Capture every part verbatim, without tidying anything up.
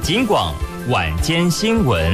警广晚间新闻。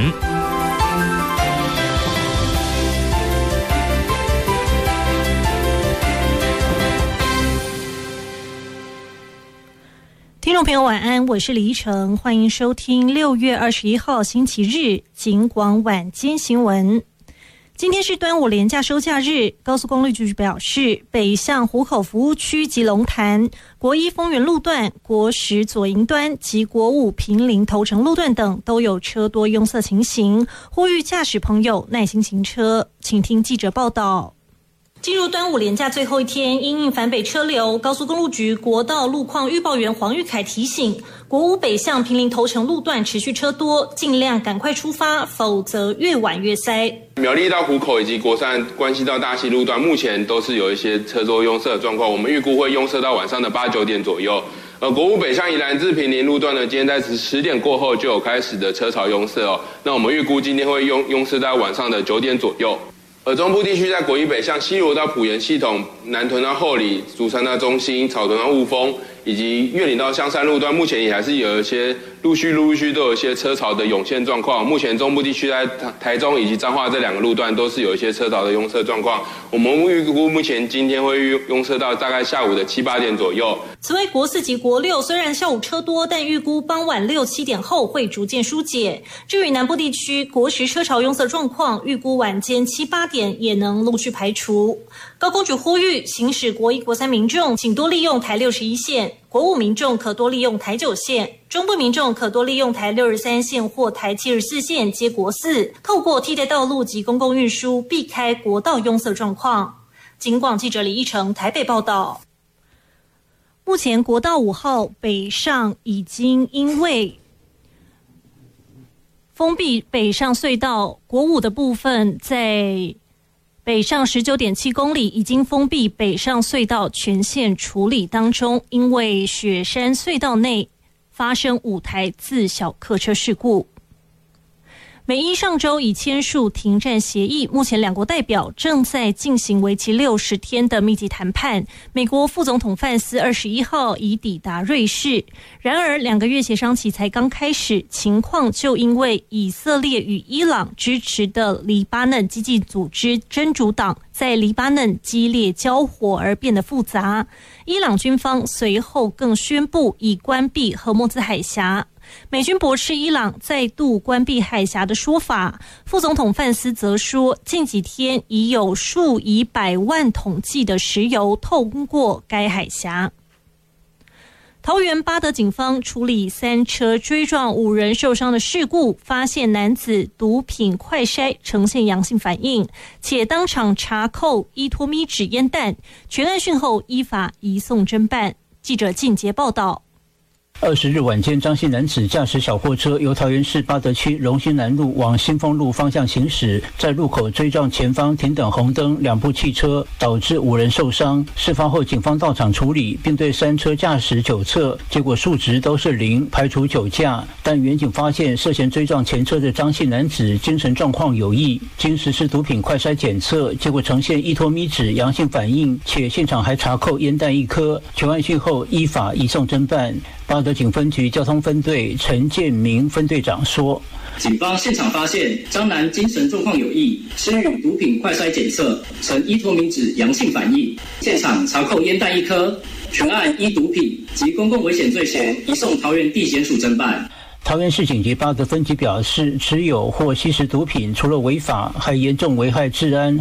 听众朋友晚安，我是李依晨，欢迎收听六月二十一号星期日警广晚间新闻。今天是端午连假收假日，高速公路局表示，北向湖口服务区及龙潭、国一丰原路段、国十左营端及国五平林头城路段等都有车多拥塞情形，呼吁驾驶朋友耐心行车。请听记者报道。进入端午连假最后一天，因应返北车流，高速公路局国道路况预报员黄玉凯提醒，国五北向平林头城路段持续车多，尽量赶快出发，否则越晚越塞。 苗栗到湖口以及国三关系到大溪路段，目前都是有一些车多拥塞的状况，我们预估会拥塞到晚上的八九点左右。呃，国五北向宜兰至平林路段呢，今天在十点过后就有开始的车潮拥塞哦。那我们预估今天会拥拥塞到晚上的九点左右。而中部地区在国一北向西螺到埔盐系统、南屯到后里、竹山到中心、草屯到雾峰，以及越岭到香山路段，目前也还是有一些陆续陆续都有一些车潮的涌现状况。目前中部地区在台中以及彰化这两个路段都是有一些车潮的拥塞状况。我们预估目前今天会拥塞到大概下午的七八点左右。 此外，国四及国六虽然下午车多，但预估傍晚六七点后会逐渐疏解。至于南部地区国十车潮拥塞状况，预估晚间七八点也能陆续排除。高公局呼吁行驶国一国三民众，请多利用台六十一线，国五民众可多利用台九线，中部民众可多利用台六十三线或台七十四线接国四，透过替代道路及公共运输避开国道拥塞状况。警广记者李依成台北报道。目前国道五号北上已经因为封闭北上隧道，国五的部分在北上 十九点七公里已经封闭北上隧道全线处理当中，因为雪山隧道内发生五台自小客车事故。美伊上周已签署停战协议，目前两国代表正在进行为期六十天的密集谈判。美国副总统范斯二十一号已抵达瑞士，然而两个月协商期才刚开始，情况就因为以色列与伊朗支持的黎巴嫩激进组织真主党在黎巴嫩激烈交火而变得复杂。伊朗军方随后更宣布已关闭荷默兹海峡。美军驳斥伊朗再度关闭海峡的说法，副总统范斯则说，近几天已有数以百万桶计的石油通过该海峡。桃园八德警方处理三车追撞五人受伤的事故，发现男子毒品快筛呈现阳性反应，且当场查扣依托咪纸烟弹，全案讯后依法移送侦办。记者靳杰报道。 二十日晚间，张姓男子驾驶小货车由桃园市八德区荣兴南路往新丰路方向行驶，在路口追撞前方停等红灯两部汽车，导致五人受伤。事发后，警方到场处理，并对三车驾驶酒测，结果数值都是零，排除酒驾。但远警发现涉嫌追撞前车的张姓男子精神状况有异，经实施毒品快筛检测，结果呈现依托咪酯阳性反应，且现场还查扣烟弹一颗。全案讯后依法移送侦办。八德警分局交通分队陈建明分队长说， 警方现场发现张男精神状况有异，施予毒品快筛检测呈依托咪酯阳性反应，现场查扣烟弹一颗，全案依毒品及公共危险罪嫌移送桃园地检署侦办。 桃园市警局八德分局表示，持有或吸食毒品除了违法，还严重危害治安